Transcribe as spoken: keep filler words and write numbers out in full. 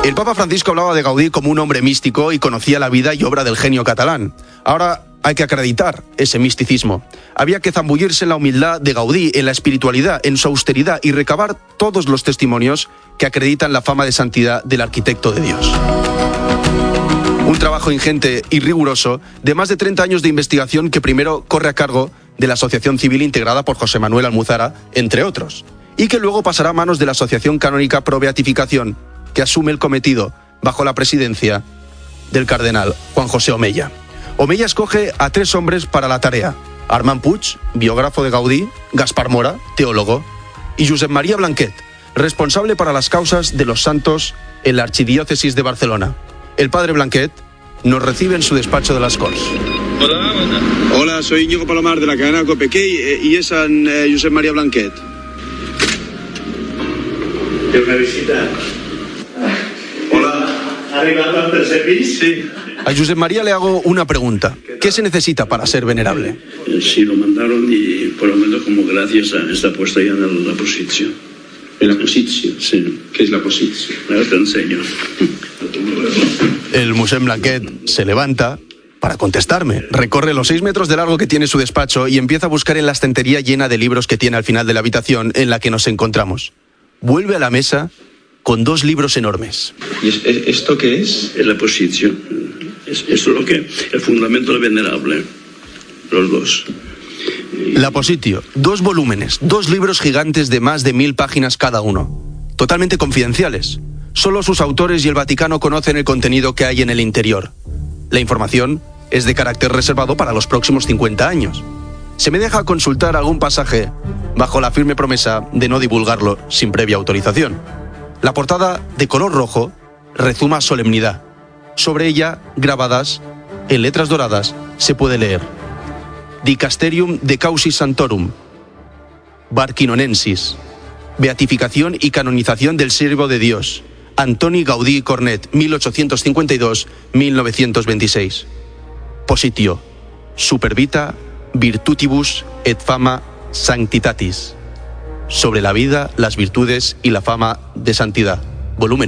El Papa Francisco hablaba de Gaudí como un hombre místico y conocía la vida y obra del genio catalán. Ahora hay que acreditar ese misticismo. Había que zambullirse en la humildad de Gaudí, en la espiritualidad, en su austeridad y recabar todos los testimonios que acreditan la fama de santidad del arquitecto de Dios. Un trabajo ingente y riguroso de más de treinta años de investigación que primero corre a cargo de la Asociación Civil integrada por José Manuel Almuzara, entre otros, y que luego pasará a manos de la Asociación Canónica Pro Beatificación, que asume el cometido bajo la presidencia del cardenal Juan José Omella. Omella escoge a tres hombres para la tarea: Armand Puig, biógrafo de Gaudí; Gaspar Mora, teólogo; y Josep María Blanquet, responsable para las causas de los santos en la Archidiócesis de Barcelona. El padre Blanquet nos recibe en su despacho de las Corts. Hola, buenas. Hola, soy Íñigo Palomar de la cadena Copequei y es en eh, Josep María Blanquet. ¿Té una visita? Hola. ¿Ha arribado al tercer pis? Sí. A Josep María le hago una pregunta. ¿Qué se necesita para ser venerable? Sí, lo mandaron y por lo menos como gracias a, está puesta ya en la posición. ¿En la posición? Sí. ¿Qué es la posición? Ahora te enseño. El Josep Blanquet se levanta para contestarme. Recorre los seis metros de largo que tiene su despacho y empieza a buscar en la estantería llena de libros que tiene al final de la habitación en la que nos encontramos. Vuelve a la mesa con dos libros enormes. ¿Y es, es, esto qué es? Es la posición. Es, eso es lo que el fundamento del venerable. Los dos. La Positio, dos volúmenes, dos libros gigantes de más de mil páginas cada uno, totalmente confidenciales. Solo sus autores y el Vaticano conocen el contenido que hay en el interior. La información es de carácter reservado para los próximos cincuenta años. Se me deja consultar algún pasaje bajo la firme promesa de no divulgarlo sin previa autorización. La portada, de color rojo, rezuma solemnidad. Sobre ella, grabadas en letras doradas, se puede leer: Dicasterium de Causis Santorum, Barquinonensis, beatificación y canonización del siervo de Dios, Antoni Gaudí Cornet, mil ochocientos cincuenta y dos a mil novecientos veintiséis. Positio, supervita virtutibus et fama sanctitatis. Sobre la vida, las virtudes y la fama de santidad. Volumen